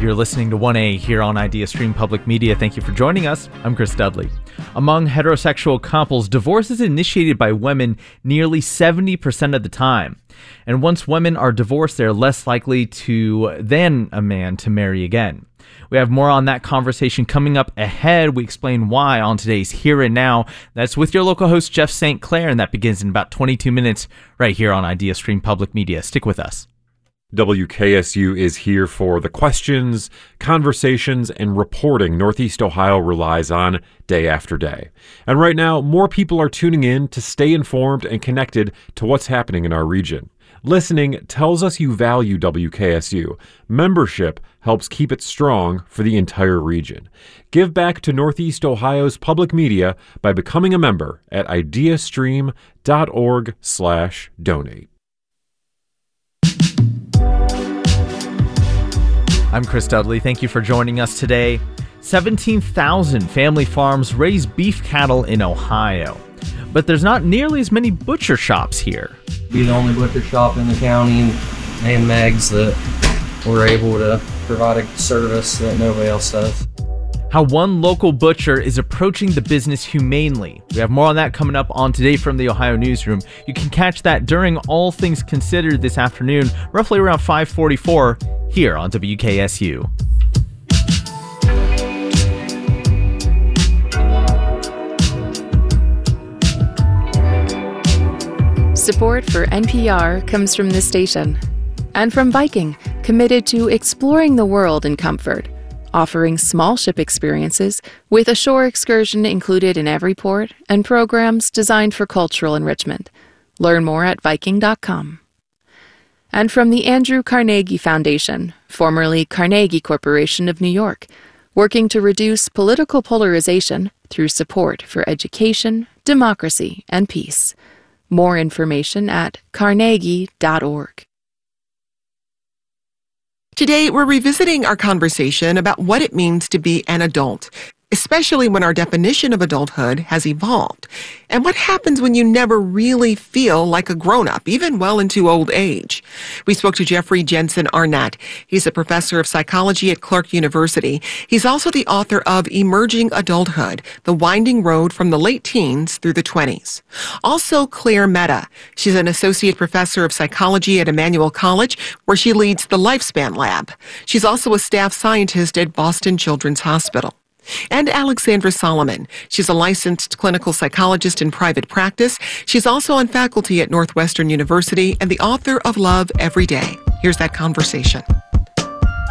You're listening to 1A here on IdeaStream Public Media. Thank you for joining us. I'm Chris Dudley. Among heterosexual couples, divorce is initiated by women nearly 70% of the time. And once women are divorced, they're less likely than a man to marry again. We have more on that conversation coming up ahead. We explain why on today's Here and Now. That's with your local host, Jeff St. Clair, and that begins in about 22 minutes right here on IdeaStream Public Media. Stick with us. WKSU is here for the questions, conversations, and reporting Northeast Ohio relies on day after day. And right now, more people are tuning in to stay informed and connected to what's happening in our region. Listening tells us you value WKSU. Membership helps keep it strong for the entire region. Give back to Northeast Ohio's public media by becoming a member at ideastream.org/donate. I'm Chris Dudley. Thank you for joining us today. 17,000 family farms raise beef cattle in Ohio, but there's not nearly as many butcher shops here. Be the only butcher shop in the county and Megs that we're able to provide a service that nobody else does. How one local butcher is approaching the business humanely. We have more on that coming up on Today from the Ohio Newsroom. You can catch that during All Things Considered this afternoon, roughly around 5:44, here on WKSU. Support for NPR comes from this station and from Viking, committed to exploring the world in comfort, offering small ship experiences with a shore excursion included in every port and programs designed for cultural enrichment. Learn more at Viking.com. And from the Andrew Carnegie Foundation, formerly Carnegie Corporation of New York, working to reduce political polarization through support for education, democracy, and peace. More information at carnegie.org. Today, we're revisiting our conversation about what it means to be an adult, especially when our definition of adulthood has evolved, and what happens when you never really feel like a grown-up, even well into old age. We spoke to Jeffrey Jensen Arnett. He's a professor of psychology at Clark University. He's also the author of Emerging Adulthood, The Winding Road from the Late Teens Through the 20s. Also, Claire Mehta. She's an associate professor of psychology at Emmanuel College, where she leads the Lifespan Lab. She's also a staff scientist at Boston Children's Hospital. And Alexandra Solomon. She's a licensed clinical psychologist in private practice. She's also on faculty at Northwestern University and the author of Love Every Day. Here's that conversation.